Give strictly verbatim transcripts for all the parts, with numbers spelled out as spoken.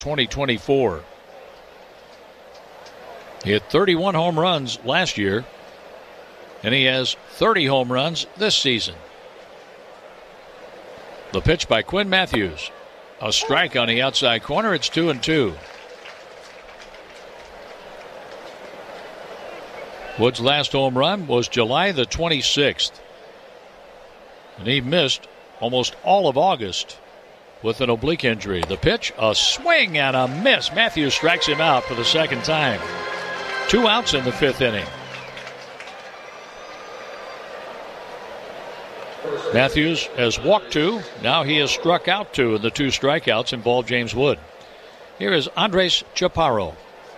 twenty twenty-four. He had thirty-one home runs last year, and he has thirty home runs this season. The pitch by Quinn Matthews. A strike on the outside corner. It's two and two. Wood's last home run was July the twenty-sixth. And he missed almost all of August with an oblique injury. The pitch, a swing and a miss. Matthews strikes him out for the second time. Two outs in the fifth inning. Matthews has walked two. Now he has struck out two, and the two strikeouts involve James Wood. Here is Andres Chaparro.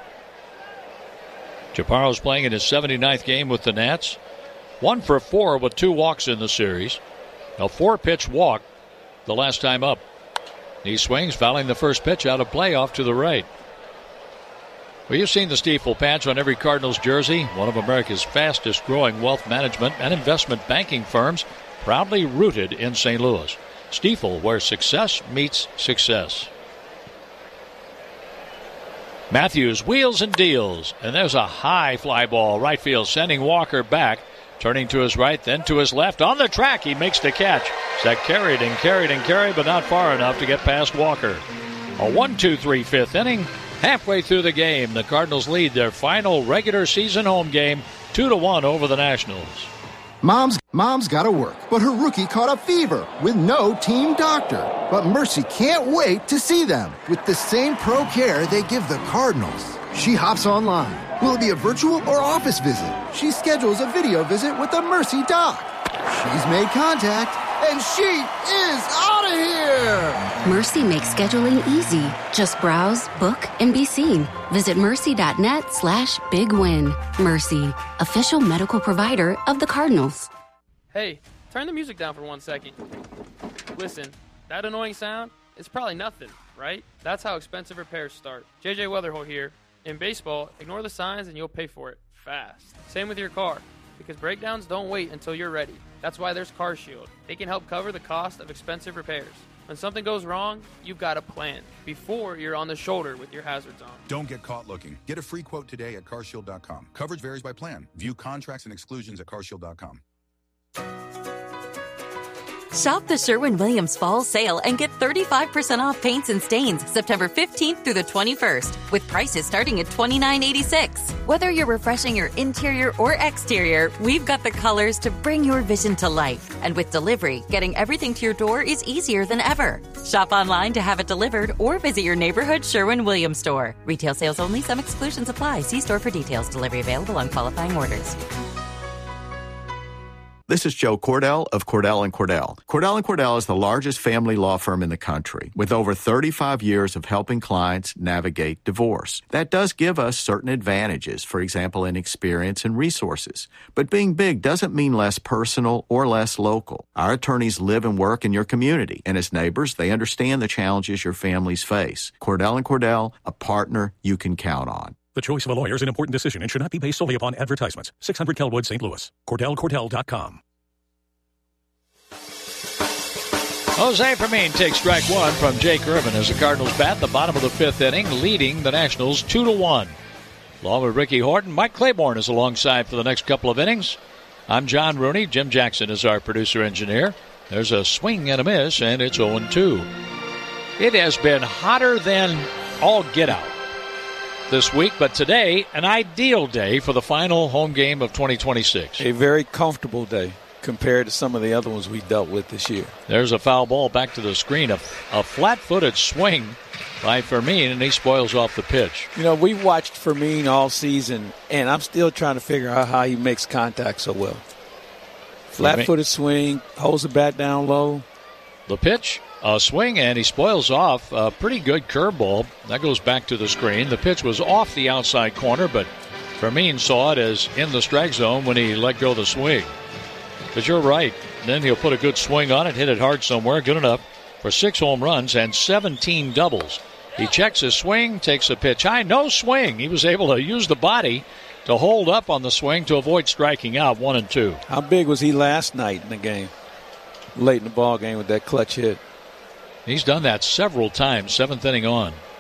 Chaparro's playing in his seventy-ninth game with the Nats. One for four with two walks in the series. A four-pitch walk the last time up. He swings, fouling the first pitch out of play off to the right. Well, you've seen the Stifel patch on every Cardinals jersey. One of America's fastest-growing wealth management and investment banking firms, proudly rooted in Saint Louis. Stifel, where success meets success. Matthews wheels and deals, and there's a high fly ball right field, sending Walker back. Turning to his right, then to his left. On the track, he makes the catch. That carried and carried and carried, but not far enough to get past Walker. A one two three fifth inning. Halfway through the game, the Cardinals lead their final regular season home game two to one over the Nationals. Mom's mom's got to work, but her rookie caught a fever with no team doctor. But Mercy can't wait to see them with the same pro care they give the Cardinals. She hops online. Will it be a virtual or office visit? She schedules a video visit with the Mercy doc. She's made contact, and she is out of here! Mercy makes scheduling easy. Just browse, book, and be seen. Visit mercy.net slash big win. Mercy, official medical provider of the Cardinals. Hey, turn the music down for one second. Listen, that annoying sound is probably nothing, right? That's how expensive repairs start. J J Weatherholt here. In baseball, ignore the signs and you'll pay for it fast. Same with your car, because breakdowns don't wait until you're ready. That's why there's CarShield. They can help cover the cost of expensive repairs. When something goes wrong, you've got a plan before you're on the shoulder with your hazards on. Don't get caught looking. Get a free quote today at car shield dot com. Coverage varies by plan. View contracts and exclusions at car shield dot com. Shop the Sherwin-Williams Fall Sale and get thirty-five percent off paints and stains September fifteenth through the twenty-first, with prices starting at twenty-nine eighty-six. Whether you're refreshing your interior or exterior, we've got the colors to bring your vision to life. And with delivery, getting everything to your door is easier than ever. Shop online to have it delivered or visit your neighborhood Sherwin-Williams store. Retail sales only. Some exclusions apply. See store for details. Delivery available on qualifying orders. This is Joe Cordell of Cordell and Cordell. Cordell and Cordell is the largest family law firm in the country, with over thirty-five years of helping clients navigate divorce. That does give us certain advantages, for example, in experience and resources. But being big doesn't mean less personal or less local. Our attorneys live and work in your community, and as neighbors, they understand the challenges your families face. Cordell and Cordell, a partner you can count on. The choice of a lawyer is an important decision and should not be based solely upon advertisements. six hundred Kelwood, Saint Louis. Cordell Cordell dot com. Jose Fermin takes strike one from Jake Irvin as the Cardinals bat the bottom of the fifth inning, leading the Nationals two to one. Along with Ricky Horton, Mike Claiborne is alongside for the next couple of innings. I'm John Rooney. Jim Jackson is our producer-engineer. There's a swing and a miss, and it's oh and two. It has been hotter than all get out this week, but today, an ideal day for the final home game of twenty twenty-six. A very comfortable day compared to some of the other ones we dealt with this year. There's a foul ball back to the screen, a, a flat-footed swing by Fermin, and he spoils off the pitch. You know, we've watched Fermin all season, and I'm still trying to figure out how he makes contact so well. Flat-footed swing, holds the bat down low. The pitch, a swing, and he spoils off a pretty good curveball. That goes back to the screen. The pitch was off the outside corner, but Fermin saw it as in the strike zone when he let go the swing. But you're right. Then he'll put a good swing on it, hit it hard somewhere, good enough for six home runs and seventeen doubles. He checks his swing, takes a pitch high, no swing. He was able to use the body to hold up on the swing to avoid striking out, one and two. How big was he last night in the game? Late in the ball game with that clutch hit. He's done that several times, seventh inning on.